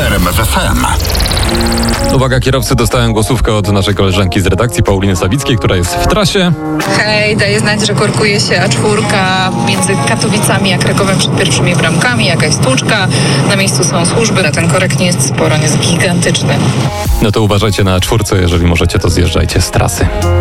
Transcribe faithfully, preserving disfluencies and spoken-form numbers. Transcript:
R M F F M. Uwaga, kierowcy, dostałem głosówkę od naszej koleżanki z redakcji, Pauliny Sawickiej, która jest w trasie. Hej, daję znać, że korkuje się A cztery między Katowicami a Krakowem przed pierwszymi bramkami. Jakaś stłuczka, na miejscu są służby, a ten korek nie jest sporo, on jest gigantyczny. No to uważajcie na czwórce, jeżeli możecie, to zjeżdżajcie z trasy.